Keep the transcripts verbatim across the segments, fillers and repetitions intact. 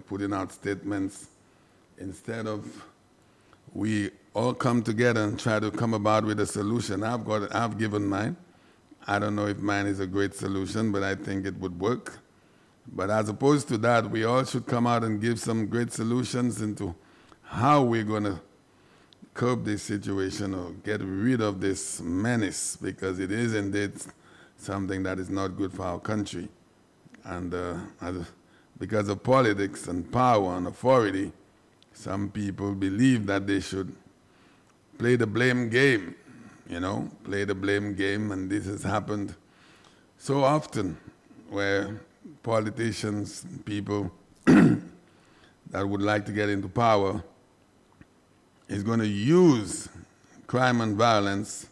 putting out statements. Instead of we all come together and try to come about with a solution. I've got, I've given mine. I don't know if mine is a great solution, but I think it would work. But as opposed to that, we all should come out and give some great solutions into how we're going to curb this situation or get rid of this menace, because it is indeed something that is not good for our country. And uh, as, because of politics and power and authority, some people believe that they should play the blame game, you know, play the blame game, and this has happened so often where politicians, people that would like to get into power is going to use crime and violence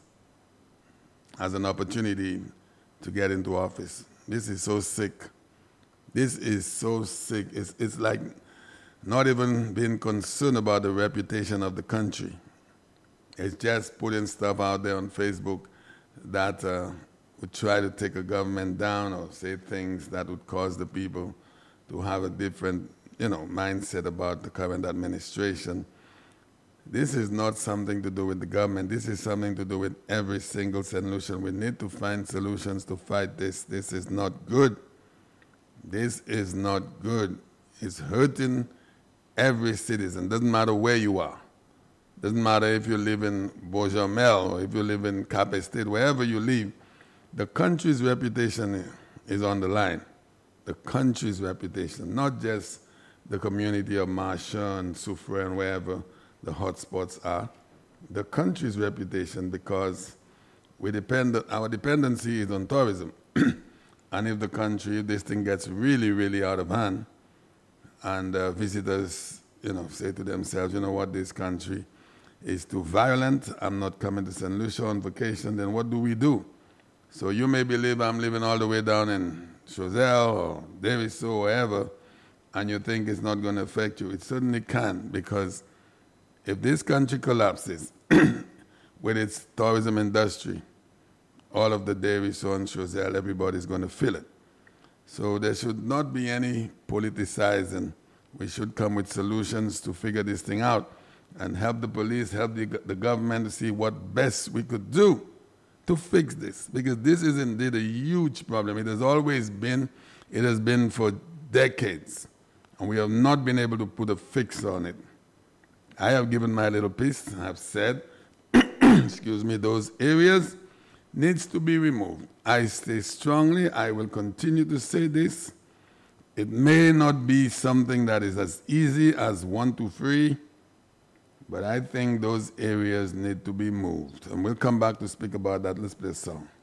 as an opportunity to get into office. This is so sick. This is so sick. It's, it's like not even being concerned about the reputation of the country. It's just putting stuff out there on Facebook that uh, would try to take a government down or say things that would cause the people to have a different, you know, mindset about the current administration. This is not something to do with the government. This is something to do with every single solution. We need to find solutions to fight this. This is not good. This is not good. It's hurting every citizen. Doesn't matter where you are. Doesn't matter if you live in Beaujamel or if you live in Cap Estate, wherever you live, the country's reputation is on the line. The country's reputation, not just the community of Marchand and Soufrière and wherever the hotspots are. The country's reputation, because we depend, our dependency is on tourism. And if the country, if this thing gets really, really out of hand, and uh, visitors, you know, say to themselves, you know what, this country is too violent, I'm not coming to Saint Lucia on vacation, then what do we do? So you may believe I'm living all the way down in Choiseul or Davis or wherever, and you think it's not going to affect you. It certainly can, because if this country collapses with its tourism industry, all of the Davis and Choiseul, everybody's going to feel it. So there should not be any politicizing. We should come with solutions to figure this thing out and help the police, help the, the government to see what best we could do to fix this. Because this is indeed a huge problem. It has always been, it has been for decades. And we have not been able to put a fix on it. I have given my little piece. I have said, excuse me, those areas needs to be removed. I say strongly, I will continue to say this. It may not be something that is as easy as one, two, three, but I think those areas need to be moved. And we'll come back to speak about that. Let's play a song.